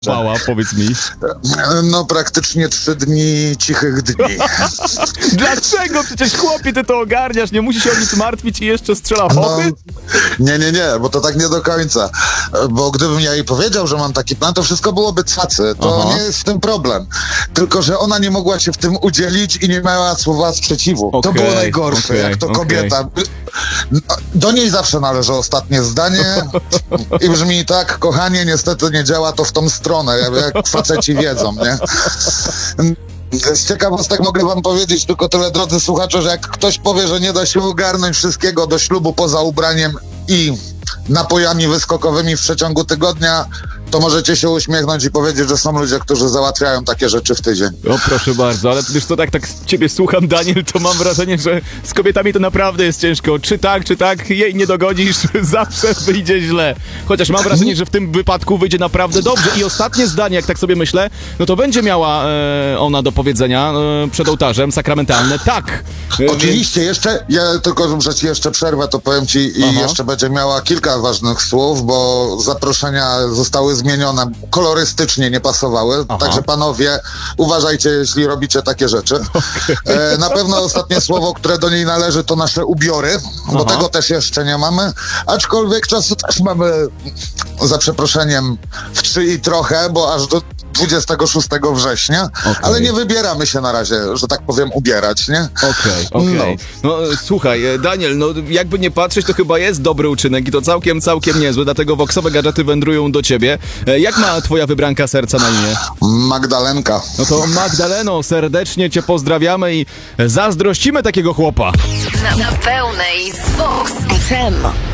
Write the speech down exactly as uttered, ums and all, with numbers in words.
Pała, powiedz mi. No praktycznie trzy dni cichych dni. Dlaczego? Przecież chłopie, ty to ogarniasz, nie musisz się o nic martwić i jeszcze strzela wody? No, nie, nie, nie, bo to tak nie do końca. Bo gdybym ja jej powiedział, że mam taki plan, to wszystko byłoby cacy. To Aha. nie jest w tym problem. Tylko, że ona nie mogła się w tym udzielić i nie miała słowa sprzeciwu. Okay, to było najgorsze, okay, jak to okay. kobieta. Do niej zawsze należy ostatnie zdanie i brzmi tak: kochanie, niestety nie działa to w tą stronę, jak faceci wiedzą, nie? Z ciekawostek mogę wam powiedzieć tylko tyle, drodzy słuchacze, że jak ktoś powie, że nie da się ogarnąć wszystkiego do ślubu poza ubraniem i napojami wyskokowymi w przeciągu tygodnia, to możecie się uśmiechnąć i powiedzieć, że są ludzie, którzy załatwiają takie rzeczy w tydzień. O, proszę bardzo, ale wiesz co, tak, tak ciebie słucham, Daniel, to mam wrażenie, że z kobietami to naprawdę jest ciężko. Czy tak, czy tak, jej nie dogodzisz, zawsze wyjdzie źle. Chociaż mam wrażenie, że w tym wypadku wyjdzie naprawdę dobrze. I ostatnie zdanie, jak tak sobie myślę, no to będzie miała e, ona do powiedzenia e, przed ołtarzem sakramentalne tak. E, Oczywiście, jeszcze, ja tylko, że ci jeszcze przerwę, to powiem ci i Aha. jeszcze będzie miała kilka ważnych słów, bo zaproszenia zostały zmienione, kolorystycznie nie pasowały, Aha. także panowie, uważajcie, jeśli robicie takie rzeczy. Okay. E, na pewno ostatnie słowo, które do niej należy, to nasze ubiory, bo Aha. tego też jeszcze nie mamy, aczkolwiek czasu też mamy, za przeproszeniem, w trzy i trochę, bo aż do dwudziestego szóstego września, Okay. ale nie wybieramy się na razie, że tak powiem, ubierać, nie? Okej, okej. Okay. No. no słuchaj, Daniel, no jakby nie patrzeć, to chyba jest dobry uczynek i to całkiem, całkiem niezły, dlatego woksowe gadżety wędrują do ciebie. Jak ma twoja wybranka serca na imię? Magdalenka. No to Magdaleno, serdecznie cię pozdrawiamy i zazdrościmy takiego chłopa. Na, na pełnej z Vox F M.